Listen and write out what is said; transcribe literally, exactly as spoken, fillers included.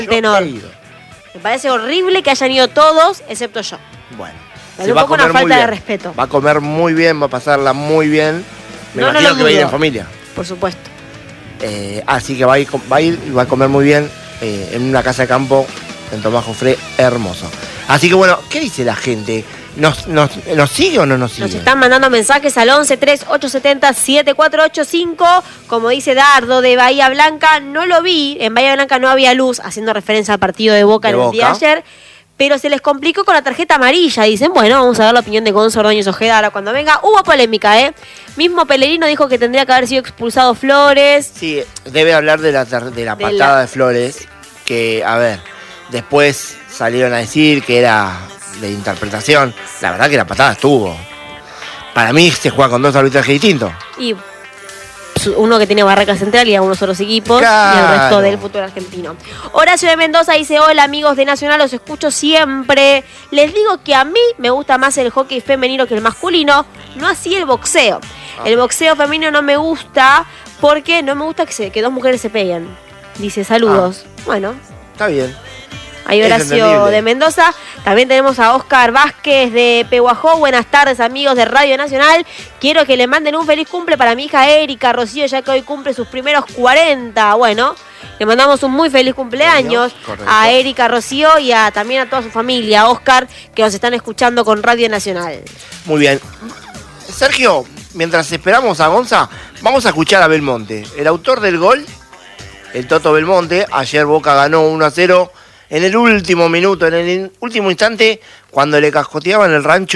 tenor. Me parece horrible que hayan ido todos, excepto yo. Bueno. Es un poco una falta de respeto. Va a comer muy bien, va a pasarla muy bien. Me no, imagino no que va a ir en familia. Por supuesto. Eh, así que va a, ir, va a ir y va a comer muy bien eh, en una casa de campo en Tomás Jofré, hermoso. Así que bueno, ¿qué dice la gente? ¿Nos, nos, ¿Nos sigue o no nos sigue? Nos están mandando mensajes al once tres ocho siete cero siete cuatro ocho cinco. Como dice Dardo de Bahía Blanca, no lo vi. En Bahía Blanca no había luz, haciendo referencia al partido de Boca de en Boca. el día de ayer. Pero se les complicó con la tarjeta amarilla. Dicen, bueno, vamos a ver la opinión de Gonzo Ordóñez Ojeda ahora cuando venga. Hubo polémica, ¿eh? Mismo Pellegrino dijo que tendría que haber sido expulsado Flores. Sí, debe hablar de la, de la patada de, la... de Flores. Que, a ver, después salieron a decir que era de interpretación. La verdad que la patada estuvo. Para mí se juega con dos arbitrajes distintos. Y uno que tiene Barraca Central y algunos otros equipos, claro, y el resto del fútbol argentino. Horacio de Mendoza dice, hola amigos de Nacional, los escucho siempre. Les digo que a mí me gusta más el hockey femenino que el masculino, no así el boxeo. Ah. El boxeo femenino no me gusta porque no me gusta que, se, que dos mujeres se peguen. Dice, saludos. Ah. Bueno. Está bien. Ahí Horacio de Mendoza. También tenemos a Oscar Vázquez de Pehuajó. Buenas tardes, amigos de Radio Nacional. Quiero que le manden un feliz cumple para mi hija Erika Rocío, ya que hoy cumple sus primeros cuarenta. Bueno, le mandamos un muy feliz cumpleaños a Erika Rocío y a, también a toda su familia, Oscar, que nos están escuchando con Radio Nacional. Muy bien. Sergio, mientras esperamos a Gonza, vamos a escuchar a Belmonte. El autor del gol, el Toto Belmonte. Ayer Boca ganó uno a cero. En el último minuto, en el último instante, cuando le cascoteaban el rancho.